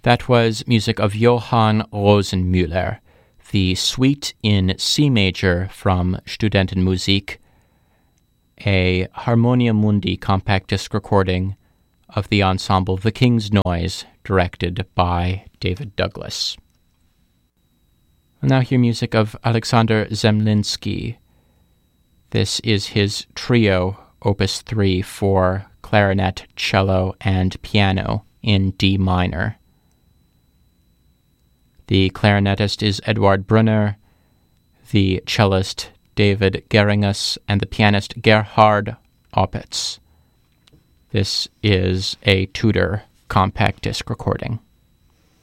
That was music of Johann Rosenmüller, the Suite in C major from Studentenmusik, a Harmonia Mundi compact disc recording of the ensemble The King's Noise, directed by David Douglas. We'll now hear music of Alexander Zemlinsky. This is his trio, Opus 3, for clarinet, cello, and piano in D minor. The clarinetist is Eduard Brunner, the cellist David Geringas, and the pianist Gerhard Opitz. This is a Tudor compact disc recording.